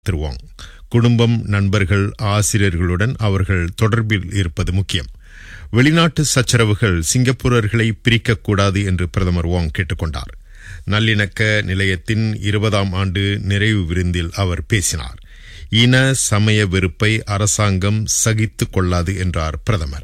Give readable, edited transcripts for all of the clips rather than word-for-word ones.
திரு வாங். குடும்பம், நண்பர்கள், ஆசிரியர்களுடன் அவர்கள் தொடர்பில் இருப்பது முக்கியம். வெளிநாட்டு சச்சரவுகள் சிங்கப்பூரர்களை பிரிக்கக்கூடாது என்று பிரதமர் வாங் கேட்டுக்கொண்டார். நல்லிணக்க நிலையத்தின் 20ஆம் ஆண்டு நிறைவு விருந்தில் அவர் பேசினார். இன சமய வெறுப்பை அரசாங்கம் சகித்துக் கொள்ளாது என்றார் பிரதமர்.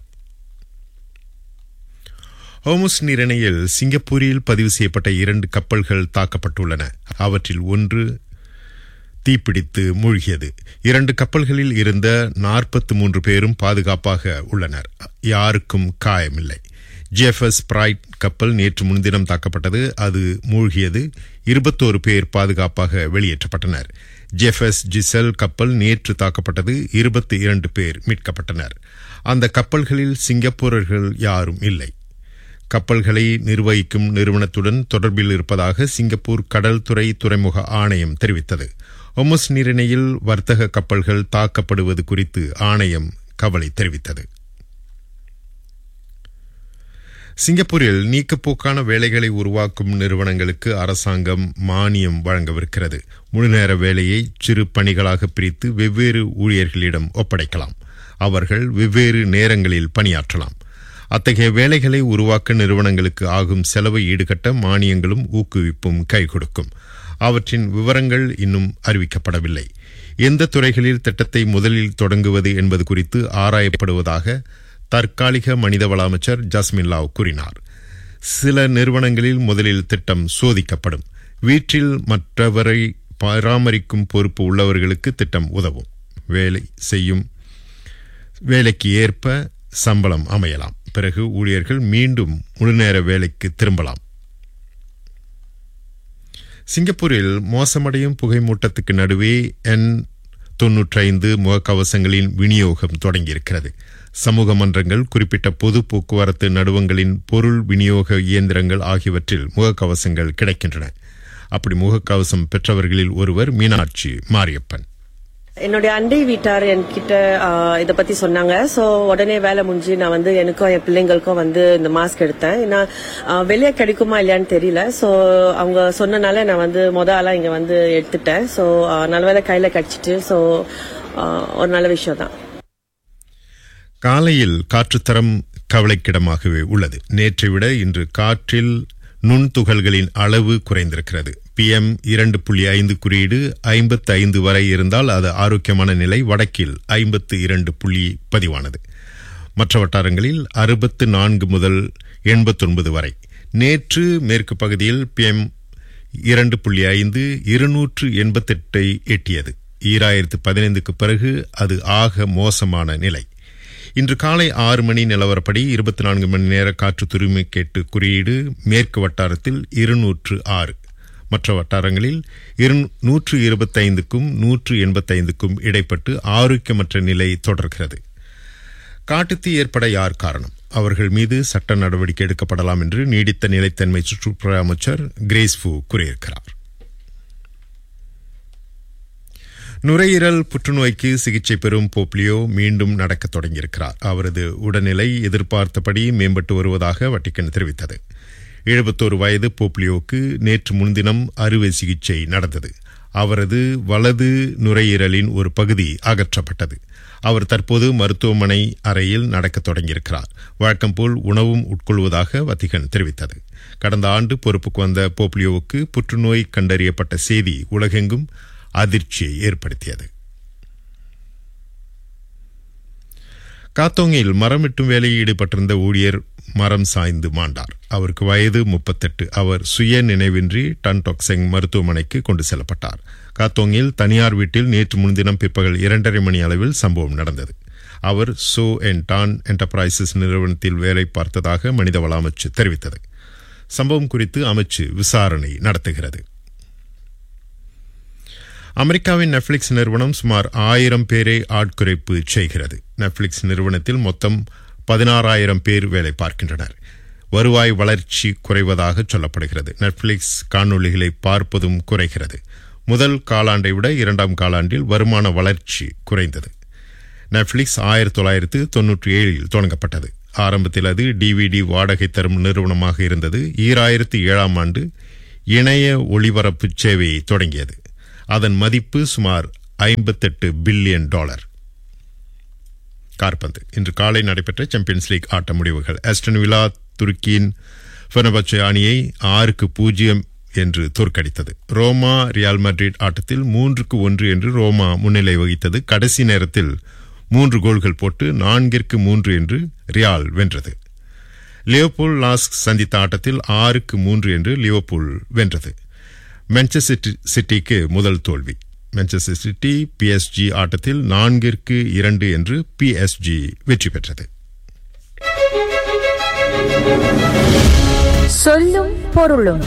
ஹோர்முஸ் நீரிணையில் சிங்கப்பூரில் பதிவு செய்யப்பட்ட 2 கப்பல்கள் தாக்கப்பட்டுள்ளன. அவற்றில் ஒன்று தீப்பிடித்து மூழ்கியது. 2 கப்பல்களில் இருந்த 43 பேரும் பாதுகாப்பாக உள்ளனர். யாருக்கும் காயமில்லை. ஜேஃபஸ் பிரைட் கப்பல் நேற்று முன்தினம் தாக்கப்பட்டது. அது மூழ்கியது. 21 பேர் பாதுகாப்பாக வெளியேற்றப்பட்டனர். ஜேஃபஸ் ஜிசல் கப்பல் நேற்று தாக்கப்பட்டது. 22 பேர் மீட்கப்பட்டனர். அந்த கப்பல்களில் சிங்கப்பூரர்கள் யாரும் இல்லை. கப்பல்களை நிர்வகிக்கும் நிறுவனத்துடன் தொடர்பில் இருப்பதாக சிங்கப்பூர் கடல்துறை துறைமுக ஆணையம் தெரிவித்தது. ஹோர்முஸ் நீரிணையில் வர்த்தக கப்பல்கள் தாக்கப்படுவது குறித்து ஆணையம் கவலை தெரிவித்தது. சிங்கப்பூரில் நீக்கப்போக்கான வேலைகளை உருவாக்கும் நிறுவனங்களுக்கு அரசாங்கம் மானியம் வழங்கவிருக்கிறது. முழுநேர வேலையை சிறு பணிகளாக பிரித்து வெவ்வேறு ஊழியர்களிடம் ஒப்படைக்கலாம். அவர்கள் வெவ்வேறு நேரங்களில் பணியாற்றலாம். அத்தகைய வேலைகளை உருவாக்க நிறுவனங்களுக்கு ஆகும் செலவை ஈடுகட்ட மானியங்களும் ஊக்குவிப்பும் கை கொடுக்கும். அவற்றின் விவரங்கள் இன்னும் அறிவிக்கப்படவில்லை. எந்த துறைகளில் திட்டத்தை முதலில் தொடங்குவது என்பது குறித்து ஆராயப்படுவதாக தற்காலிக மனிதவள அமைச்சர் ஜஸ்மின் லாவ் கூறினார். சில நிறுவனங்களில் முதலில் திட்டம் சோதிக்கப்படும். வீட்டில் மற்றவரை பராமரிக்கும் பொறுப்பு உள்ளவர்களுக்கு திட்டம் உதவும். வேலை செய்யும் வேலைக்கு ஏற்ப சம்பளம் அமையலாம். பிறகு ஊழியர்கள் மீண்டும் முழுநேர வேலைக்கு திரும்பலாம். சிங்கப்பூரில் மோசமடையும் புகைமூட்டத்துக்கு நடுவே N95 முகக்கவசங்களின் விநியோகம் தொடங்கியிருக்கிறது. சமூக மன்றங்கள், குறிப்பிட்ட பொது போக்குவரத்து நடுவங்களின் பொருள் விநியோக இயந்திரங்கள் ஆகியவற்றில் முகக்கவசங்கள் கிடைக்கின்றன. அப்படி முகக்கவசம் பெற்றவர்களில் ஒருவர் மீனாட்சி மாரியப்பன். என்னுடைய அண்டை வீட்டார் என்கிட்ட இதை பத்தி சொன்னாங்க. சோ உடனே வேலை முடிஞ்சு நான் எனக்கும் என் பிள்ளைங்களுக்கும் இந்த மாஸ்க் எடுத்தேன். ஏன்னா வெளியே கிடைக்குமா இல்லையான்னு தெரியல. சோ அவங்க சொன்னனால நான் மொத ஆளா இங்க எடுத்துட்டேன். சோ நல்ல வேலை கையில கிடைச்சிட்டு. சோ ஒரு நல்ல விஷயம் தான். காலையில் காற்றுத்தரம் கவலைக்கிடமாகவே உள்ளது. நேற்றை விட இன்று காற்றில் நுண்துகள்களின் அளவு குறைந்திருக்கிறது. PM 2.5 குறியீடு 55 வரை இருந்தால் அது ஆரோக்கியமான நிலை. வடக்கில் 52 பதிவானது. மற்ற வட்டாரங்களில் 64 முதல் 89 வரை. நேற்று மேற்கு பகுதியில் PM 2.5 288 எட்டியது. 2015க்கு பிறகு அது ஆக மோசமான நிலை. இன்று காலை 6 மணி நிலவரப்படி 24 மணி நேர காற்று துருமிக்கேட்டு குறியீடு மேற்கு வட்டாரத்தில் 206, மற்ற வட்டாரங்களில் 125க்கும் 185க்கும் இடைப்பட்டு ஆரோக்கியமற்ற நிலை தொடர்கிறது. காட்டுத்தீ ஏற்பட யார் காரணம்? அவர்கள் மீது சட்ட நடவடிக்கை எடுக்கப்படலாம் என்று நீடித்த நிலைத்தன்மை சுற்றுப்புற அமைச்சர் கிரேஸ் ஃபூ கூறியிருக்கிறார். நுரையீரல் புற்றுநோய்க்கு சிகிச்சை பெறும் போப்லியோ மீண்டும் நடக்க தொடங்கியிருக்கிறார். அவரது உடல்நிலை எதிர்பார்த்தபடி மேம்பட்டு வருவதாக வட்டிக்கன் தெரிவித்தது. 71 வயது போப்லியோவுக்கு நேற்று முன்தினம் அறுவை சிகிச்சை நடந்தது. அவரது வலது நுரையீரலின் ஒரு பகுதி அகற்றப்பட்டது. அவர் தற்போது மருத்துவமனை அறையில் நடக்க தொடங்கியிருக்கிறார். வழக்கம்போல் உணவும் உட்கொள்வதாக வத்திகன் தெரிவித்தது. கடந்த ஆண்டு பொறுப்புக்கு வந்த போப்லியோவுக்கு புற்றுநோய் கண்டறியப்பட்ட செய்தி உலகெங்கும் அதிர்ச்சியை ஏற்படுத்தியது. காத்தோங்கில் மரம் வெட்டும் வேலையில் ஈடுபட்டிருந்த ஊழியர் மரம் சாய்ந்து மாண்டார். அவருக்கு வயது 38. அவர் சுய நினைவின்றி டன்டாக்செங் மருத்துவமனைக்கு கொண்டு செல்லப்பட்டார். காத்தோங்கில் தனியார் வீட்டில் நேற்று முன்தினம் பிற்பகல் 2:30 மணி அளவில் சம்பவம் நடந்தது. அவர் சோ அண்ட் டான் என்டர்பிரைசஸ் நிறுவனத்தில் வேலை பார்த்ததாக மனிதவள அமைச்சு தெரிவித்தது. சம்பவம் குறித்து அமைச்சு விசாரணை நடத்துகிறது. அமெரிக்காவின் நெட்ஃபிளிக்ஸ் நிறுவனம் சுமார் 1000 பேரை ஆட்குறைப்பு செய்கிறது. நெட்ஃபிளிக்ஸ் நிறுவனத்தில் மொத்தம் 16,000 பேர் வேலை பார்க்கின்றனர். வருவாய் வளர்ச்சி குறைவதாக சொல்லப்படுகிறது. நெட்ஃபிளிக்ஸ் காணொளிகளை பார்ப்பதும் குறைகிறது. முதல் காலாண்டை விட 2ஆம் காலாண்டில் வருமான வளர்ச்சி குறைந்தது. நெட்ஃபிளிக்ஸ் 1997 தொடங்கப்பட்டது. ஆரம்பத்தில் அது DVD வாடகை தரும் நிறுவனமாக இருந்தது. 2007ஆம் ஆண்டு இணைய ஒளிபரப்பு சேவையை தொடங்கியது. அதன் மதிப்பு சுமார் $58 பில்லியன். காற்பந்து. இன்று காலை நடைபெற்ற சாம்பியன்ஸ் லீக் ஆட்ட முடிவுகள். ஆஸ்டன் வில்லா துருக்கியின் ஃபெனர்பச்சே அணியை 6-0 என்று தோற்கடித்தது. ரோமா ரியால் மட்ரிட் ஆட்டத்தில் 3-1 என்று ரோமா முன்னிலை வகித்தது. கடைசி நேரத்தில் 3 கோல்கள் போட்டு 4-3 என்று ரியால் வென்றது. லிவர்பூல் லாஸ்க் சந்தித்த ஆட்டத்தில் 6-3 என்று லிவர்பூல் வென்றது. மான்செஸ்டர் சிட்டிக்கு முதல் தோல்வி. மான்செஸ்டர் சிட்டி PSG ஆட்டத்தில் 4-2 என்று PSG வெற்றி பெற்றது. சொல்லும் பொருளும்.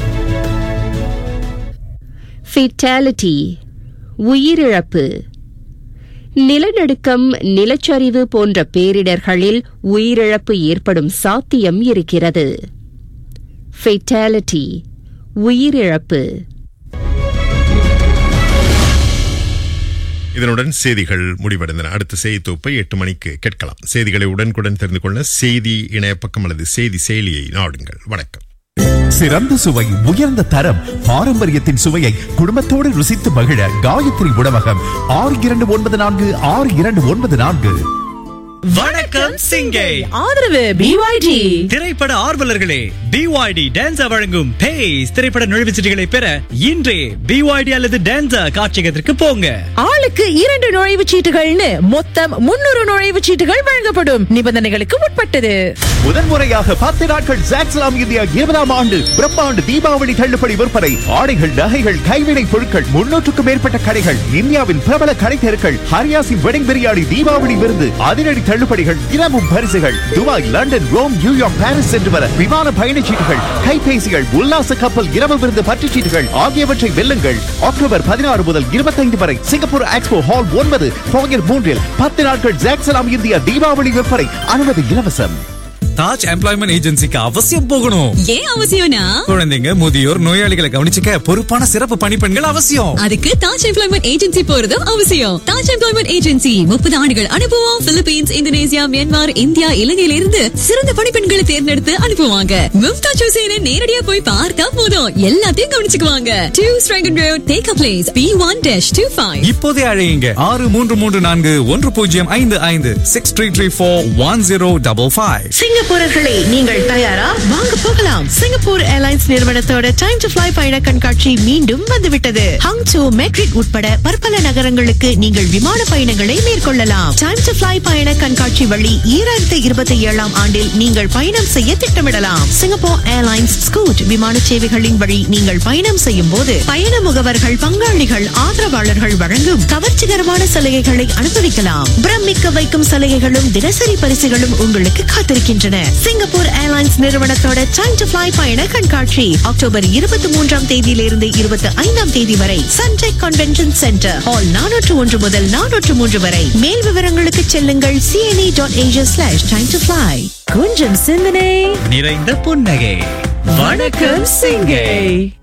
ஃபேட்டாலிட்டி, உயிரிழப்பு. நிலநடுக்கம், நிலச்சரிவு போன்ற பேரிடர்களில் உயிரிழப்பு ஏற்படும் சாத்தியம் இருக்கிறது. ஃபேட்டாலிட்டி, உயிரிழப்பு. இதனுடன் செய்திகள் முடிவடைந்தன. அடுத்த செய்தி தொகுப்பை 8 மணிக்கு கேட்கலாம். செய்திகளை உடனுக்குடன் தெரிந்து கொள்ள செய்தி இணையப்பக்கம் அல்லது செய்தி செயலியை நாடுங்கள். வணக்கம். சிறந்த சுவை, உயர்ந்த தரம், பாரம்பரியத்தின் சுவையை குடும்பத்தோடு ருசித்து மகிழ காயத்ரி உணவகம் 6294. வணக்கம் சிங்கை. ஆதரவு BYD. திரைப்பட ஆர்வலர்களே, BYD டான்ஸா வழங்கும் பேஸ் திரைப்பட நுழைவுச்சீட்டுகளை பெற இன்றே BYD அல்லது டான்ஸா காட்சியகத்திற்கு போங்க. ஆளுக்கு 2 நுழைவுச் சீட்டுகள்னு மொத்தம் 300 நுழைவுச் சீட்டுகள் வழங்கப்படும். நிபந்தனைகளுக்கு உட்பட்டது. முதன்முறையாக 10 நாட்கள் ஜாக்ஸ்லாம் இந்தியா 20ஆம் ஆண்டு பிரம்மாண்டு தீபாவளி தள்ளுபடி விற்பனை. ஆடைகள், நகைகள், கைவினை பொருட்கள், 300க்கும் மேற்பட்ட கடைகள், இந்தியாவின் பிரபல கடை தெருக்கள், ஹரியாசின் வெட்டிங் பிரியாணி தீபாவளி விருந்து, அதிரடி தள்ளுபடிகள், தினமும் பரிசுகள். Dubai, London, Rome, New York, Paris சென்று வர விமான பயணச்சீட்டுகள், கைபேசிகள், உல்லாச கப்பல் இரவு விருந்து பற்றுச்சீட்டுகள் ஆகியவற்றை வெல்லுங்கள். அக்டோபர் 16 முதல் 25 வரை சிங்கப்பூர் எக்ஸ்போ ஹால் 9 போயர் 3 10 நாட்கள் ஜாக்ஸ்லாம் இந்தியா தீபாவளி விற்பனை. அனுமதி இலவசம். தாஜ் எம்ப்ளாய்மெண்ட் ஏஜென்சிக்கு அவசியம் போகணும். ஏன் அவசியம்னா, குழந்தைங்க, முதியோர், நோயாளிகளை கவனிச்சுக்க பொறுப்பான சிறப்பு பணிப்பெண்கள் அவசியம். அதுக்கு தாஜ் எம்ப்ளாய்மெண்ட் ஏஜென்சி போறதும் அவசியம். தாஜ் எம்ப்ளாய்மெண்ட் ஏஜென்சி 30 ஆண்டுகள் அனுபவம். பிலிப்பீன்ஸ், இந்தோனேசியா, மியான்மர், இந்தியா, இலங்கையில இருந்து சிறந்த பணிப்பெண்களை தேர்ந்தெடுத்து அனுப்புவாங்க. மும்தாஜ் ஹுசைனை நேரடியா போய் பார்த்தா போதும், எல்லாத்தையும் கவனிச்சுக்குவாங்க. 2 Strangen Road, Take a Place, B1-25. இப்போதே அழையுங்க 63341055 63341055. சிங்கப்பூரர்களே, நீங்கள் தயாரா? வாங்க போகலாம். சிங்கப்பூர் ஏர்லைன்ஸ் நிறுவனத்தோட டைம் டு ஃப்ளை பயண கண்காட்சி மீண்டும் வந்துவிட்டது. ஹாங்சோ, மெட்ரிட் உட்பட பற்பல நகரங்களுக்கு நீங்கள் விமான பயணங்களை மேற்கொள்ளலாம். டைம் டு ஃப்ளை பயண கண்காட்சி வழி 2027ஆம் ஆண்டில் நீங்கள் பயணம் செய்ய திட்டமிடலாம். சிங்கப்பூர் ஏர்லைன்ஸ் ஸ்கூட் விமான சேவைகளின் வழி நீங்கள் பயணம் செய்யும் போது பயண முகவர்கள், பங்காளிகள், ஆதரவாளர்கள் வழங்கும் கவர்ச்சிகரமான சலுகைகளை அனுபவிக்கலாம். பிரமிக்க வைக்கும் சலுகைகளும் தினசரி பரிசுகளும் உங்களுக்கு காத்திருக்கின்றன. சிங்கப்பூர் ஏர்லைன்ஸ் நிறுவனத்தோட டைம் டு ஃப்ளை பயண கண்காட்சி அக்டோபர் 23ஆம் தேதியிலிருந்து 25ஆம் தேதி வரை சன்டெக் கன்வென்ஷன் சென்டர் ஹால் 401 முதல் 403 வரை. மேல் விவரங்களுக்கு செல்லுங்கள் cne.asia/time to fly. கொஞ்சம் சிந்தனை, நிறைந்த புன்னகை. வணக்கம் சிங்கை.